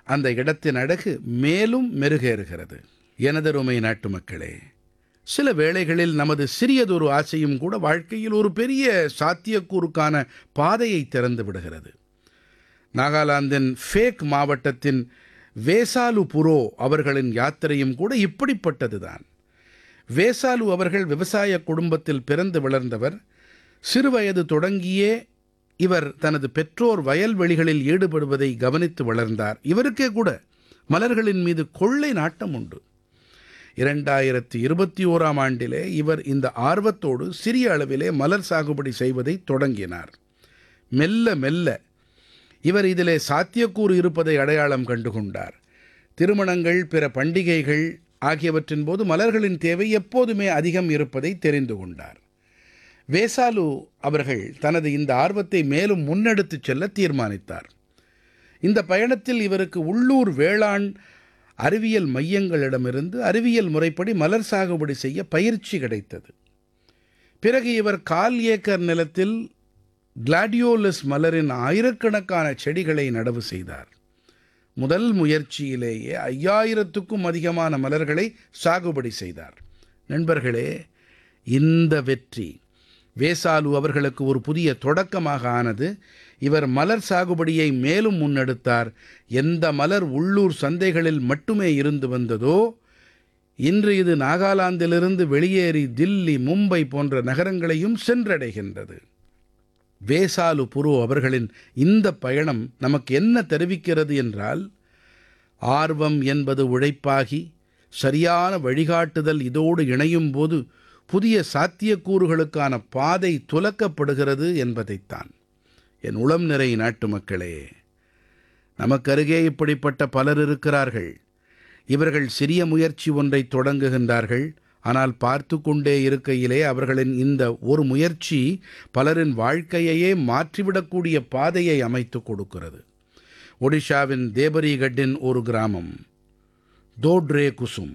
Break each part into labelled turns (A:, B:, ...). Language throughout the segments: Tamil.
A: அந்த இடத்தின் அழகு மேலும் மெருகேறுகிறது. எனதருமை நாட்டுமக்களே, சில வேளைகளில் நமது சிறியதொரு ஆசையும் கூட வாழ்க்கையில் ஒரு பெரிய சாத்தியக்கூறுக்கான பாதையை திறந்து விடுகிறது. நாகாலாந்தின் ஃபேக் மாவட்டத்தின் வேசாலு புரோ அவர்களின் யாத்திரையும் கூட இப்படிப்பட்டதுதான். வேசாலு அவர்கள் விவசாய குடும்பத்தில் பிறந்து வளர்ந்தவர். சிறுவயது தொடங்கியே இவர் தனது பெற்றோர் வயல்வெளிகளில் ஈடுபடுவதை கவனித்து வளர்ந்தார். இவருக்கே கூட மலர்களின் மீது கொள்ளை நாட்டம் உண்டு. 2021ஆம் ஆண்டிலே இவர் இந்த ஆர்வத்தோடு சிறிய அளவிலே மலர் சாகுபடி செய்வதை தொடங்கினார். மெல்ல மெல்ல இவர் இதிலே சாத்தியக்கூறு இருப்பதை அடையாளம் கண்டுகொண்டார். திருமணங்கள், பிற பண்டிகைகள் ஆகியவற்றின் போது மலர்களின் தேவை எப்போதுமே அதிகம் இருப்பதை தெரிந்து கொண்டார். வேசாலு அவர்கள் தனது இந்த ஆர்வத்தை மேலும் முன்னெடுத்துச் செல்ல தீர்மானித்தார். இந்த பயணத்தில் இவருக்கு உள்ளூர் வேளாண் அறிவியல் மையங்களிடமிருந்து அறிவியல் முறைப்படி மலர் சாகுபடி செய்ய பயிற்சி கிடைத்தது. பிறகு இவர் 1/4 ஏக்கர் நிலத்தில் கிளாடியோலஸ் மலரின் ஆயிரக்கணக்கான செடிகளை நடவு செய்தார். முதல் முயற்சியிலேயே 5000க்கும் அதிகமான மலர்களை சாகுபடி செய்தார். நண்பர்களே, இந்த வெற்றி வேசாலு அவர்களுக்கு ஒரு புதிய தொடக்கமாக ஆனது. இவர் மலர் சாகுபடியை மேலும் முன்னெடுத்தார். எந்த மலர் உள்ளூர் சந்தைகளில் மட்டுமே இருந்து வந்ததோ, இன்று இது நாகாலாந்திலிருந்து வெளியேறி தில்லி, மும்பை போன்ற நகரங்களையும் சென்றடைகின்றது. வேசாலு புரோ அவர்களின் இந்த பயணம் நமக்கு என்ன தெரிவிக்கிறது என்றால், ஆர்வம் என்பது உழைப்பாகி சரியான வழிகாட்டுதல் இதோடு இணையும் போது புதிய சாத்தியக்கூறுகளுக்கான பாதை துலக்கப்படுகிறது என்பதைத்தான். என் உளம் நிறை நாட்டுமக்களே, நமக்கருகே இப்படிப்பட்ட பலர் இருக்கிறார்கள். இவர்கள் சிறிய முயற்சி ஒன்றை தொடங்குகின்றார்கள். ஆனால் பார்த்து கொண்டே இருக்கையிலே அவர்களின் இந்த ஒரு முயற்சி பலரின் வாழ்க்கையையே மாற்றிவிடக்கூடிய பாதையை அமைத்துக் கொடுக்கிறது. ஒடிஷாவின் தேபரிகட்டின் ஒரு கிராமம் தோட்ரே குசும்.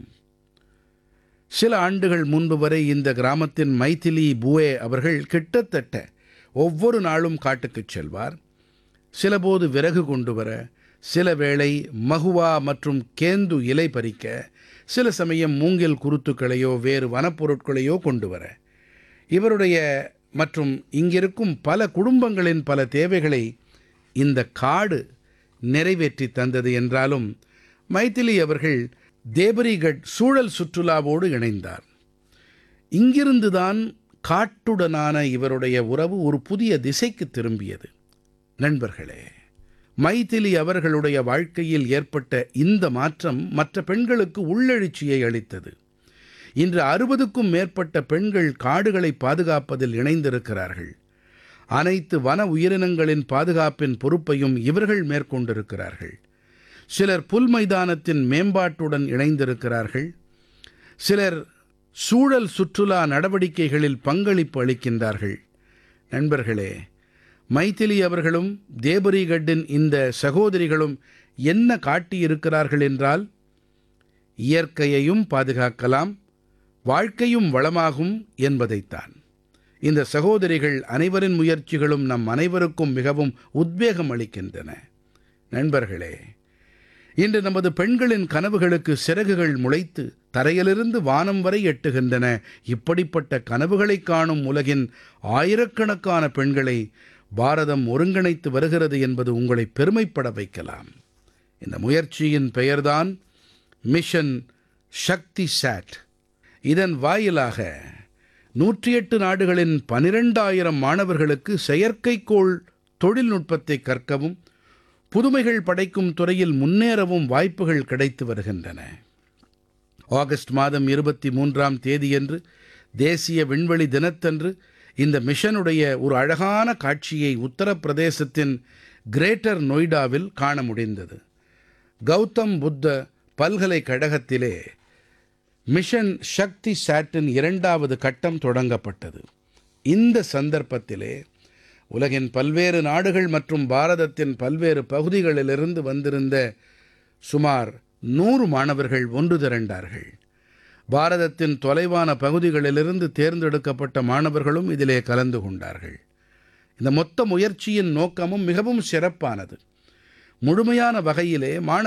A: சில ஆண்டுகள் முன்பு வரை இந்த கிராமத்தின் மைதிலி புவே அவர்கள் கிட்டத்தட்ட ஒவ்வொரு நாளும் காட்டுக்குச் செல்வார். சிலபோது விறகு கொண்டு வர, சில வேளை மகுவா மற்றும் கேந்து இலை பறிக்க, சில சமயம் மூங்கில் குருத்துக்களையோ வேறு வனப்பொருட்களையோ கொண்டு வர. இவருடைய மற்றும் இங்கிருக்கும் பல குடும்பங்களின் பல தேவைகளை இந்த காடு நிறைவேற்றி தந்தது என்றாலும், மைதிலி அவர்கள் தேபரிகட் சூழல் சுற்றுலாவோடு இணைந்தார். இங்கிருந்துதான் காட்டுடனான இவருடைய உறவு ஒரு புதிய திசைக்கு திரும்பியது. நண்பர்களே, மைதிலி அவர்களுடைய வாழ்க்கையில் ஏற்பட்ட இந்த மாற்றம் மற்ற பெண்களுக்கு உள்ளெழுச்சியை அளித்தது. இன்று 60க்கும் மேற்பட்ட பெண்கள் காடுகளை பாதுகாப்பதில் இணைந்திருக்கிறார்கள். அனைத்து வன உயிரினங்களின் பாதுகாப்பின் பொறுப்பையும் இவர்கள் மேற்கொண்டிருக்கிறார்கள். சிலர் புல் மைதானத்தின் மேம்பாட்டுடன் இணைந்திருக்கிறார்கள். சிலர் சூழல் சுற்றுலா நடவடிக்கைகளில் பங்களிப்பு அளிக்கின்றார்கள். நண்பர்களே, மைதிலி அவர்களும் தேபரிகட்டின் இந்த சகோதரிகளும் என்ன காட்டியிருக்கிறார்கள் என்றால், இயற்கையையும் பாதுகாக்கலாம், வாழ்க்கையும் வளமாகும் என்பதைத்தான். இந்த சகோதரிகள் அனைவரின் முயற்சிகளும் நம் அனைவருக்கும் மிகவும் உத்வேகம் அளிக்கின்றன. நண்பர்களே, இன்று நமது பெண்களின் கனவுகளுக்கு சிறகுகள் முளைத்து தரையிலிருந்து வானம் வரை எட்டுகின்றன. இப்படிப்பட்ட கனவுகளைக் காணும் உலகின் ஆயிரக்கணக்கான பெண்களை பாரதம் ஒருங்கிணைத்து வருகிறது என்பது உங்களை பெருமைப்பட வைக்கலாம். இந்த முயற்சியின் பெயர்தான் மிஷன் சக்தி சாட். இதன் வாயிலாக 108 நாடுகளின் 12000 மாணவர்களுக்கு செயற்கைக்கோள் தொழில்நுட்பத்தை கற்கவும் புதுமைகள் படைக்கும் துறையில் முன்னேறவும் வாய்ப்புகள் கிடைத்து வருகின்றன. ஆகஸ்ட் மாதம் 23ஆம் தேதியன்று தேசிய விண்வெளி தினத்தன்று இந்த மிஷனுடைய ஒரு அழகான காட்சியை உத்தரப்பிரதேசத்தின் கிரேட்டர் நொய்டாவில் காண முடிந்தது. கௌதம் புத்த பல்கலைக்கழகத்திலே மிஷன் சக்தி சாட்டின் 2வது கட்டம் தொடங்கப்பட்டது. இந்த சந்தர்ப்பத்திலே உலகின் பல்வேறு நாடுகள் மற்றும் பாரதத்தின் பல்வேறு பகுதிகளிலிருந்து வந்திருந்த சுமார் 100 மாணவர்கள் ஒன்று திரண்டார்கள். பாரதத்தின் தொலைவான பகுதிகளிலிருந்து தேர்ந்தெடுக்கப்பட்ட மாணவர்களும் இதிலே கலந்து கொண்டார்கள். இந்த மொத்த முயற்சியின் நோக்கமும் மிகவும் சிறப்பானது. முழுமையான வகையிலே